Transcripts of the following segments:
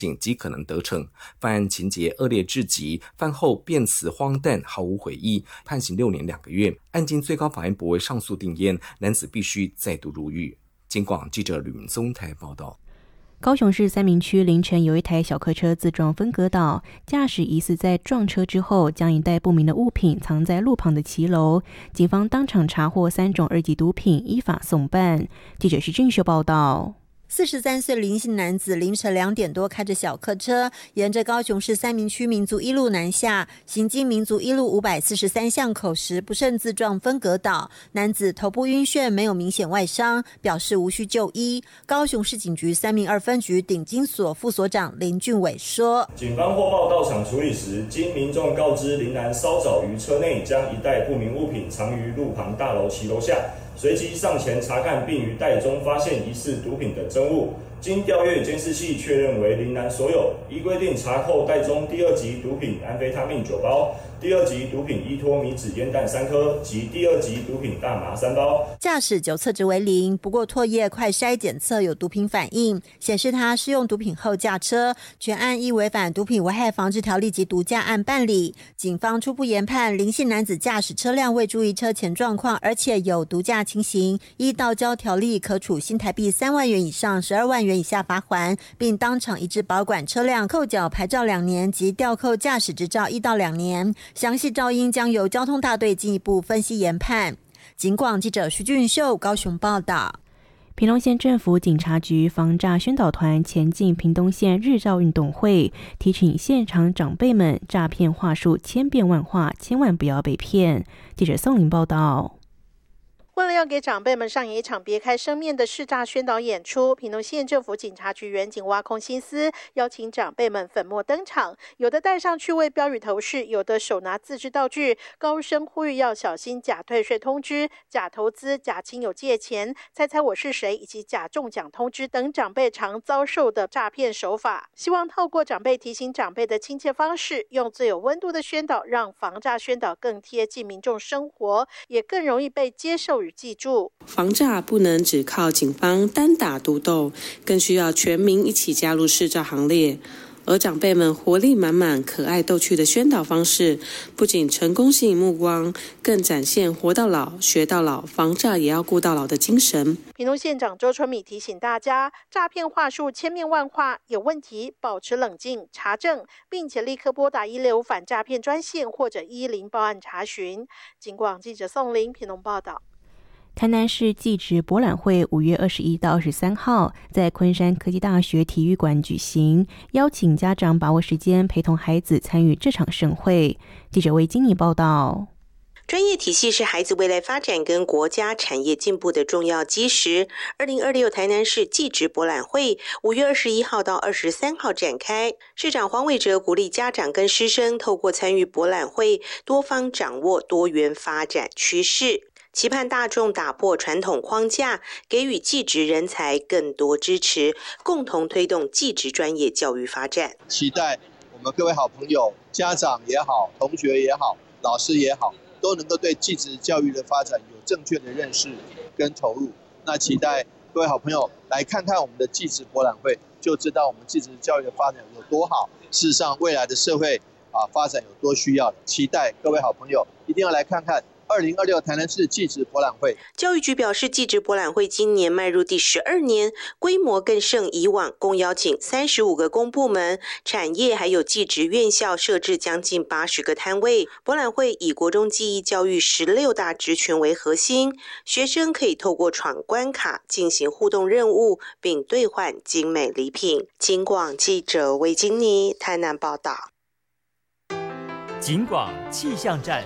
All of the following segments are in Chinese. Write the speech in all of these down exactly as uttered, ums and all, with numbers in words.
极可能得逞。犯案情节恶劣至极，饭后辩词荒诞，毫无悔意，判刑六年两个月。案经最高法院驳回上诉定谳，男子必须再度入狱。警广记者吕明宗台报道。 高雄市三民区凌晨有一台小客车自撞分隔岛，驾驶疑似在撞车之后将一袋不明的物品藏在路旁的骑楼，警方当场查获三种二级毒品，依法送办。记者徐俊秀报道。 四十三岁林姓男子凌晨两点多开着小客车，沿着高雄市三民区民族一路南下，行经民族一路五百四十三巷口时，不慎自撞分隔岛。男子头部晕眩，没有明显外伤，表示无需就医。高雄市警局三民二分局顶金所副所长林俊伟说：“ 警方获报到场处理时，经民众告知林男稍早于车内将一袋不明物品藏于路旁大楼骑楼下。”随即上前查看，并于袋中发现疑似毒品等真物。经调阅监视器确认为林男所有，依规定查扣袋中第二级毒品安非他命九包、第二级毒品依托米脂烟弹三颗及第二级毒品大麻三包。 驾驶酒测值为零，不过唾液快筛检测有毒品反应，显示他施用毒品后驾车，全案依违反毒品危害防治条例及毒驾案办理。警方初步研判，林姓男子驾驶车辆未注意车前状况，而且有毒驾情形，依道交条例可处新台币三万元以上十二万元以下罚锾，并当场移至保管车辆，扣缴牌照两年及吊扣驾驶执照一到两年。详细肇因将由交通大队进一步分析研判。警广记者徐俊秀高雄报道。 屏东县政府警察局防诈宣导团前进屏东县日照运动会，提醒现场长辈们诈骗话术千变万化，千万不要被骗。记者宋玲报道。 为了要给长辈们上演一场别开生面的试诈宣导演出，屏东县政府警察局员警挖空心思，邀请长辈们粉墨登场，有的戴上趣味标语头饰，有的手拿自制道具，高声呼吁要小心假退税通知、假投资、假亲友借钱、猜猜我是谁以及假中奖通知等长辈常遭受的诈骗手法，希望透过长辈提醒长辈的亲切方式，用最有温度的宣导，让防诈宣导更贴近民众生活，也更容易被接受与记住。 防诈不能只靠警方单打独斗，更需要全民一起加入试诈行列。而长辈们活力满满、可爱逗趣的宣导方式，不仅成功吸引目光，更展现活到老、学到老、防诈也要顾到老的精神。 屏东县长周春米提醒大家，诈骗话术千变万化，有问题保持冷静查证，并且立刻拨打一六五反诈骗专线或者一一零报案查询。警广记者宋玲屏东报道。 台南市技职博览会五月二十一到二十三号在昆山科技大学体育馆举行，邀请家长把握时间陪同孩子参与这场盛会。记者魏金妮报道。 专业体系是孩子未来发展跟国家产业进步的重要基石。二零二六台南市技职博览会五月二十一号到二十三号展开，市长黄伟哲鼓励家长跟师生透过参与博览会，多方掌握多元发展趋势，期盼大众打破传统框架，给予技职人才更多支持，共同推动技职专业教育发展。 期待我们各位好朋友、家长也好、同学也好、老师也好，都能够对技职教育的发展有正确的认识跟投入。那期待各位好朋友来看看我们的技职博览会，就知道我们技职教育的发展有多好。事实上，未来的社会啊发展有多需要。期待各位好朋友一定要来看看二零二六台南市技职博览会。 教育局表示，技职博览会今年迈入第十二年，规模更胜以往，共邀请三十五个公部门、产业还有技职院校设置将近八十个摊位。博览会以国中技艺教育十六大职权为核心，学生可以透过闯关卡进行互动任务，并兑换精美礼品。警广记者魏金妮台南报道。 警广气象站。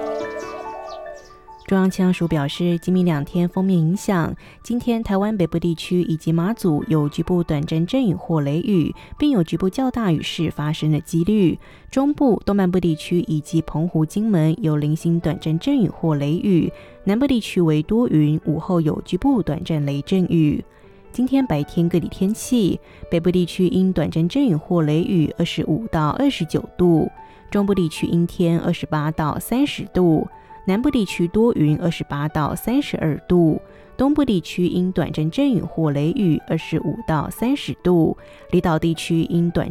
中央气象署表示，今明两天锋面影响，今天台湾北部地区以及马祖有局部短暂阵雨或雷雨，并有局部较大雨势发生的几率。中部、东半部地区以及澎湖、金门有零星短暂阵雨或雷雨，南部地区为多云，午后有局部短暂雷阵雨。今天白天各地天气，北部地区因短暂阵雨或雷雨二十五到二十九度，中部地区阴天二十八到三十度，南部地区多云二十八到三十二度， 东部地区因短阵阵雨或雷雨二十五到三十度，离岛地区因短